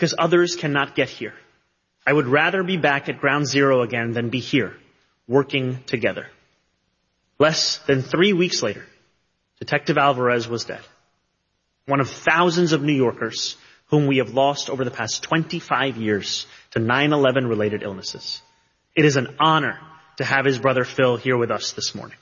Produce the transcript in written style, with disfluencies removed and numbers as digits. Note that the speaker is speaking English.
because others cannot get here. I would rather be back at ground zero again than be here, working together. Less than 3 weeks later, Detective Alvarez was dead. One of thousands of New Yorkers whom we have lost over the past 25 years to 9/11 related illnesses. It is an honor to have his brother Phil here with us this morning.